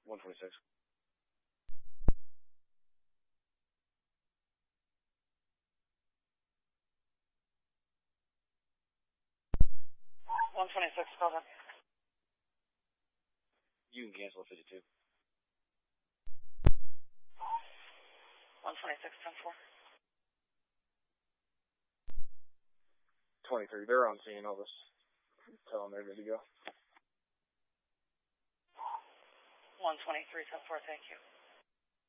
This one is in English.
126. 126, call that. You can cancel 52. 126, 10-4. 23, they're on scene. I'll just tell them they're good to go. 123, 10-4, thank you.